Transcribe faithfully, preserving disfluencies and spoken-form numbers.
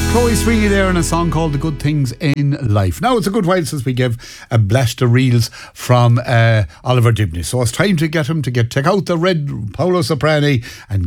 Chloe Sweeney there in a song called The Good Things in Life. Now, it's a good while since we gave a blast of reels from uh, Oliver Dibney, so it's time to get him to get check out the red Paolo Soprani and